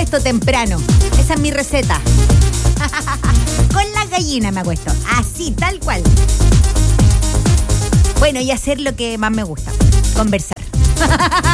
acuesto temprano. Esa es mi receta. Con las gallinas me acuesto. Así, tal cual. Bueno, y hacer lo que más me gusta. Conversar.